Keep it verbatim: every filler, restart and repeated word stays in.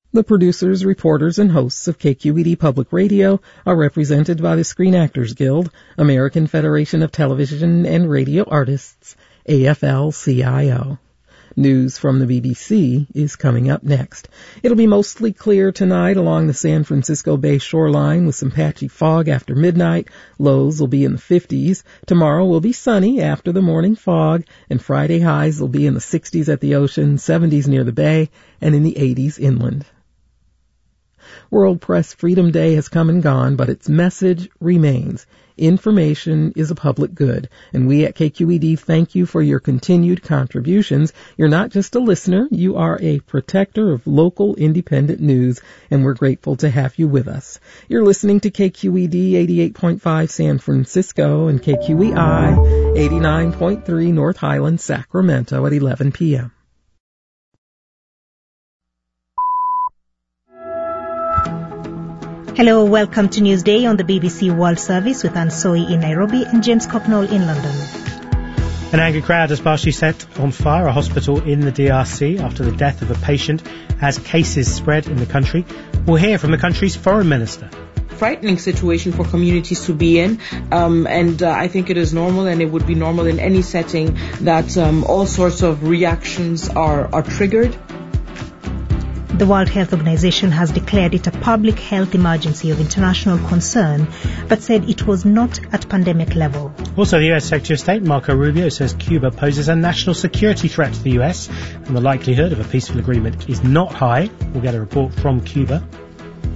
The producers, reporters, and hosts of K Q E D Public Radio are represented by the Screen Actors Guild, American Federation of Television and Radio Artists, A F L C I O. News from the B B C is coming up next. It'll be mostly clear tonight along the San Francisco Bay shoreline with some patchy fog after midnight. Lows will be in the fifties. Tomorrow will be sunny after the morning fog, and Friday highs will be in the sixties at the ocean, seventies near the bay, and in the eighties inland. World Press Freedom Day has come and gone, but its message remains. Information is a public good, and we at K Q E D thank you for your continued contributions. You're not just a listener, you are a protector of local independent news, and we're grateful to have you with us. You're listening to K Q E D eighty-eight point five San Francisco and K Q E I eighty-nine point three North Highlands, Sacramento at eleven p.m. Hello, welcome to Newsday on the B B C World Service with Anne Soy in Nairobi and James Cocknall in London. An angry crowd has partially set on fire a hospital in the D R C after the death of a patient as cases spread in the country. We'll hear from the country's foreign minister. Frightening situation for communities to be in, um, and uh, I think it is normal, and it would be normal in any setting that um, all sorts of reactions are, are triggered. The World Health Organization has declared it a public health emergency of international concern, but said it was not at pandemic level. Also, the U S Secretary of State, Marco Rubio, says Cuba poses a national security threat to the U S, and the likelihood of a peaceful agreement is not high. We'll get a report from Cuba.